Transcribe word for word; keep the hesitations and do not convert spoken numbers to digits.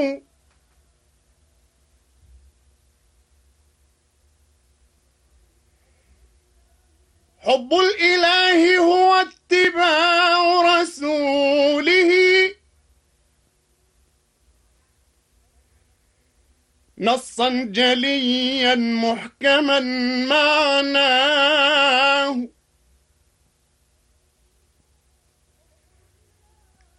حب الإله هو اتباع رسوله نصا جليا محكما معناه